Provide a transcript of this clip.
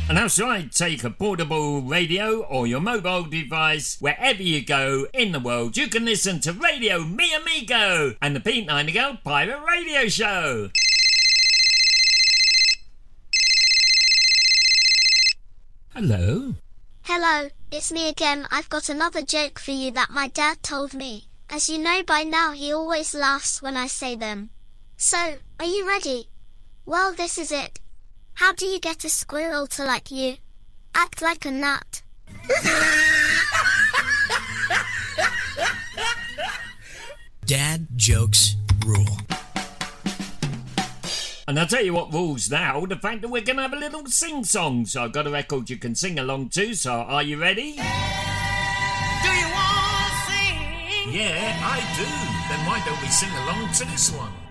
And that's right, take a portable radio or your mobile device wherever you go in the world. You can listen to Radio Mi Amigo and the Pete Nightingale Pirate Radio Show. Hello? Hello, it's me again. I've got another joke for you that my dad told me. As you know by now, he always laughs when I say them. So, are you ready? Well, this is it. How do you get a squirrel to like you? Act like a nut. Dad jokes rule. And I'll tell you what rules now, the fact that we're going to have a little sing-song. So I've got a record you can sing along to, so are you ready? Do you want to sing? Yeah, I do. Then why don't we sing along to this one?